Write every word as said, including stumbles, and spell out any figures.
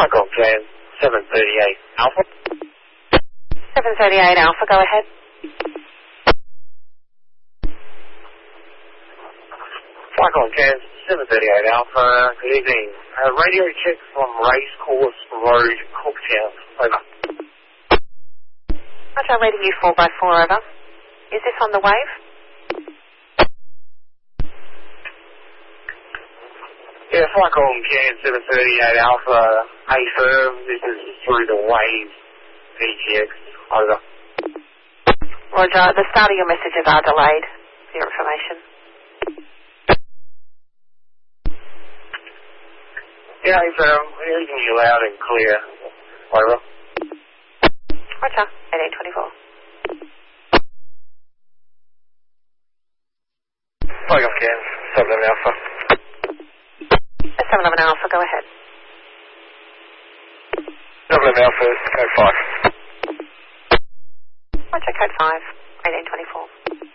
Flight Control seven thirty-eight Alpha. seven thirty-eight Alpha, go ahead. Flight Control seven thirty-eight Alpha, good evening. Uh, radio check from Racecourse Road, Cooktown. Over. Roger, leading you four by four, over. Is this on the wave? Yeah, Flight Control seven thirty-eight Alpha, A firm, this is through the wave, P T X. Over. Roger, the start of your messages are delayed, for your information. Yeah, A firm, hearing you loud and clear. Over. Roger, eighteen twenty-four. Flight Control seven eleven Alpha. seven eleven Alpha, go ahead. seven eleven Alpha, code five. Roger, code five, eighteen twenty-four.